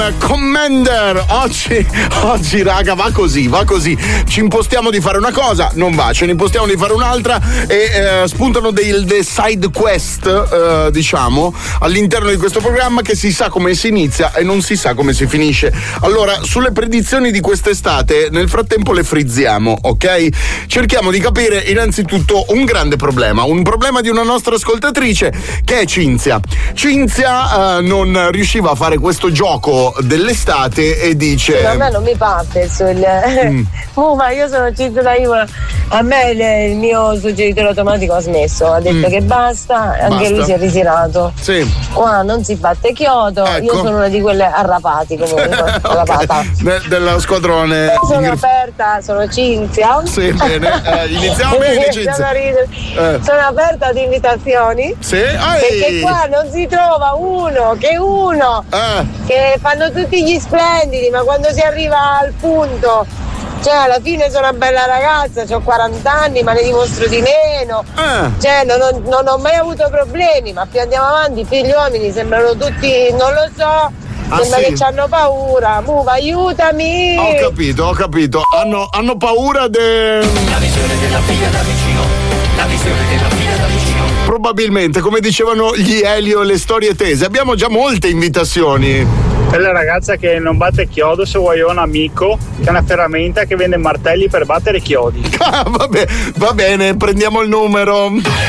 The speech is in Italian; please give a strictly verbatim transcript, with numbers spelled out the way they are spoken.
Commander, oggi, oggi raga va così, va così, ci impostiamo di fare una cosa, non va, ce ne impostiamo di fare un'altra e eh, spuntano dei, dei side quest, eh, diciamo, all'interno di questo programma che si sa come si inizia e non si sa come si finisce. Allora, sulle predizioni di quest'estate, nel frattempo le frizziamo, ok? Cerchiamo di capire innanzitutto un grande problema, un problema di una nostra ascoltatrice che è Cinzia. Cinzia eh, non riusciva a fare questo gioco dell'estate e dice: a me non mi parte sul mm. oh, ma io sono Cinzia da Imola, a me il, il mio suggeritore automatico ha smesso, ha detto mm. che basta, anche basta. Lui si è ritirato. Sì. Wow, non si batte chiodo, ecco. Io sono una di quelle arrapati comunque. Arrapata. De- dello squadrone. Sono Ingr- aperta, sono Cinzia. Sì, bene. Eh, iniziamo bene, Cinzia. Eh. Sono aperta ad invitazioni. Sì, perché qua non si trova uno che uno eh. che fanno tutti gli splendidi, ma quando si arriva al punto, cioè alla fine sono una bella ragazza, ho quaranta anni ma ne dimostro di meno, eh. cioè non ho, non ho mai avuto problemi, ma più andiamo avanti più gli uomini sembrano tutti, non lo so, ah, sembra sì. che ci hanno paura. Muva, aiutami. Ho capito, ho capito, hanno, hanno paura de... la visione della figlia da vicino, la visione della figlia da vicino. Probabilmente, come dicevano gli Elio, le storie tese. Abbiamo già molte invitazioni. Quella ragazza che non batte chiodo, se vuoi un amico che è una ferramenta che vende martelli per battere chiodi. Ah, vabbè, va bene, prendiamo il numero.